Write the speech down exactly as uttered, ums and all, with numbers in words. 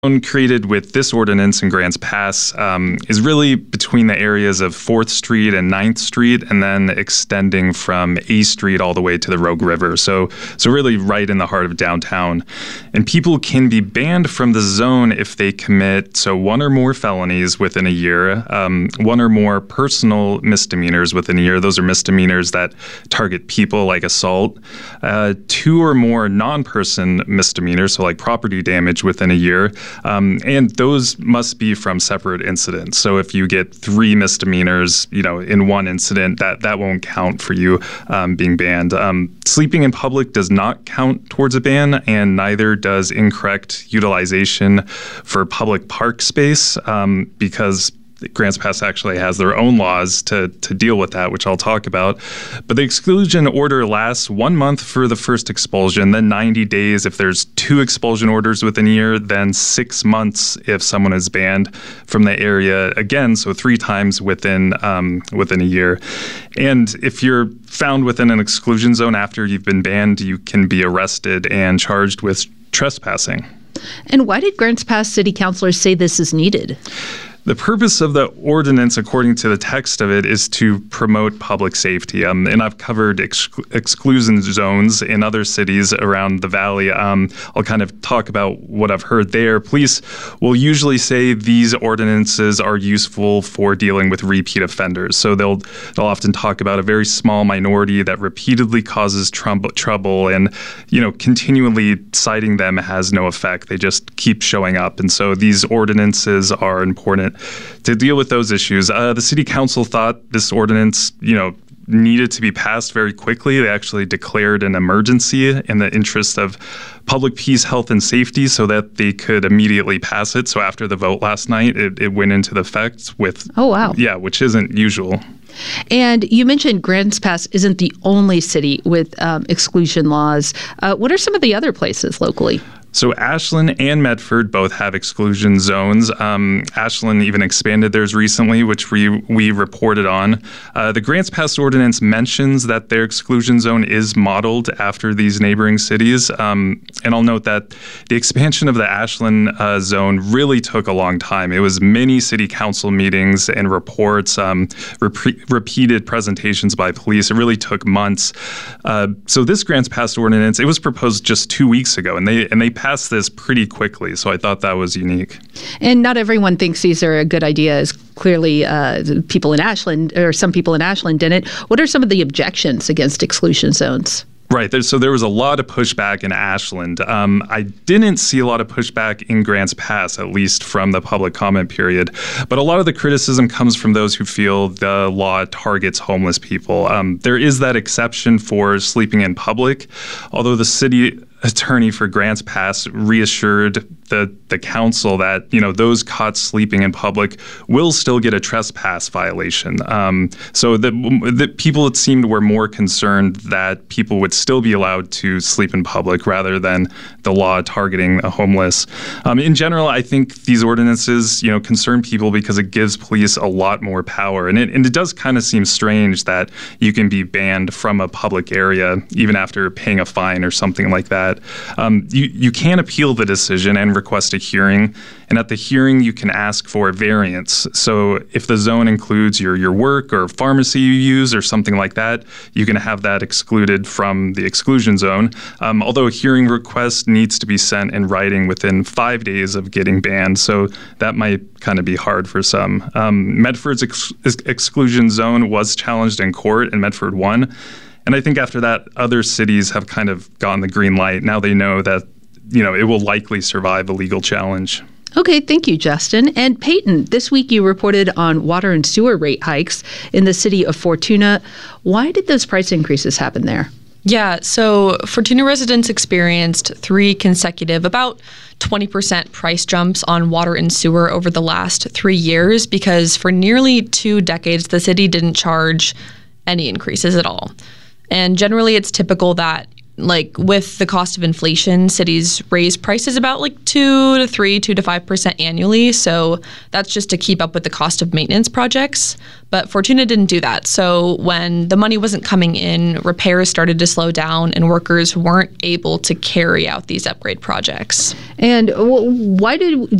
created with this ordinance in Grants Pass um, is really between the areas of fourth Street and ninth Street, and then extending from A Street all the way to the Rogue River. So, so really right in the heart of downtown. And people can be banned from the zone if they commit so one or more felonies within a year, um, one or more personal misdemeanors within a year. Those are misdemeanors that target people, like assault. Uh, two or more non-person misdemeanors, so like property damage within a year. Um, and those must be from separate incidents. So if you get three misdemeanors, you know, in one incident, that, that won't count for you um, being banned. Um, sleeping in public does not count towards a ban, and neither does incorrect utilization for public park space um, because Grants Pass actually has their own laws to, to deal with that, which I'll talk about. But the exclusion order lasts one month for the first expulsion, then ninety days if there's two expulsion orders within a year, then six months if someone is banned from the area again, so three times within um, within a year. And if you're found within an exclusion zone after you've been banned, you can be arrested and charged with trespassing. And why did Grants Pass city councilors say this is needed? The purpose of the ordinance, according to the text of it, is to promote public safety. Um, and I've covered ex- exclusion zones in other cities around the valley. Um, I'll kind of talk about what I've heard there. Police will usually say these ordinances are useful for dealing with repeat offenders. So they'll they'll often talk about a very small minority that repeatedly causes trumb- trouble, and you know continually citing them has no effect. They just keep showing up. And so these ordinances are important to deal with those issues. Uh, the city council thought this ordinance, you know, needed to be passed very quickly. They actually declared an emergency in the interest of public peace, health, and safety so that they could immediately pass it. So after the vote last night, it, it went into effect with... Oh, wow. Yeah, which isn't usual. And you mentioned Grants Pass isn't the only city with um, exclusion laws. Uh, what are some of the other places locally? So Ashland and Medford both have exclusion zones. Um, Ashland even expanded theirs recently, which we we reported on. Uh, the Grants Pass ordinance mentions that their exclusion zone is modeled after these neighboring cities. Um, and I'll note that the expansion of the Ashland uh, zone really took a long time. It was many city council meetings and reports, um, rep- repeated presentations by police. It really took months. Uh, so this Grants Pass ordinance, it was proposed just two weeks ago, and they and they passed this pretty quickly, so I thought that was unique. And not everyone thinks these are a good idea, as clearly uh, people in Ashland, or some people in Ashland didn't. What are some of the objections against exclusion zones? Right. There, so there was a lot of pushback in Ashland. Um, I didn't see a lot of pushback in Grants Pass, at least from the public comment period. But a lot of the criticism comes from those who feel the law targets homeless people. Um, there is that exception for sleeping in public, although the city attorney for Grants Pass reassured the the council that, you know, those caught sleeping in public will still get a trespass violation. Um, so the, the people, it seemed, were more concerned that people would still be allowed to sleep in public rather than the law targeting the homeless. Um, in general, I think these ordinances, you know, concern people because it gives police a lot more power. And it, and it does kind of seem strange that you can be banned from a public area even after paying a fine or something like that. Um, you, you can appeal the decision and request a hearing, and at the hearing you can ask for a variance. So if the zone includes your, your work or pharmacy you use or something like that, you can have that excluded from the exclusion zone. Um, although a hearing request needs to be sent in writing within five days of getting banned, so that might kind of be hard for some. Um, Medford's ex- exclusion zone was challenged in court, and Medford won. And I think after that, other cities have kind of gotten the green light. Now they know that, you know, it will likely survive a legal challenge. Okay, thank you, Justin. And Peyton, this week you reported on water and sewer rate hikes in the city of Fortuna. Why did those price increases happen there? Yeah, so Fortuna residents experienced three consecutive, about twenty percent price jumps on water and sewer over the last three years because for nearly two decades, the city didn't charge any increases at all. And generally, it's typical that like with the cost of inflation, cities raise prices about like two to three, two to five percent annually. So that's just to keep up with the cost of maintenance projects. But Fortuna didn't do that. So when the money wasn't coming in, repairs started to slow down and workers weren't able to carry out these upgrade projects. And why did